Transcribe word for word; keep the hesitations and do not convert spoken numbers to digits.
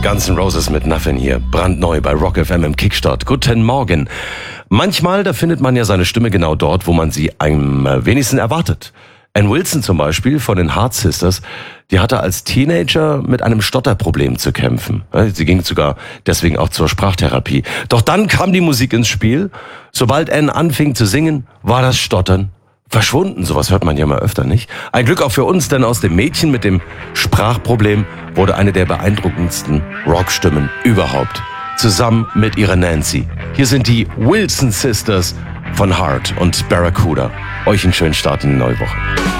Guns N' Roses mit Nothing hier, brandneu bei Rock F M im Kickstart. Guten Morgen. Manchmal, da findet man ja seine Stimme genau dort, wo man sie am wenigsten erwartet. Ann Wilson zum Beispiel von den Heart Sisters, die hatte als Teenager mit einem Stotterproblem zu kämpfen. Sie ging sogar deswegen auch zur Sprachtherapie. Doch dann kam die Musik ins Spiel. Sobald Ann anfing zu singen, war das Stottern verschwunden. Sowas hört man ja mal öfter, nicht? Ein Glück auch für uns, denn aus dem Mädchen mit dem Sprachproblem wurde eine der beeindruckendsten Rockstimmen überhaupt. Zusammen mit ihrer Nancy. Hier sind die Wilson Sisters von Heart und Barracuda. Euch einen schönen Start in die neue Woche.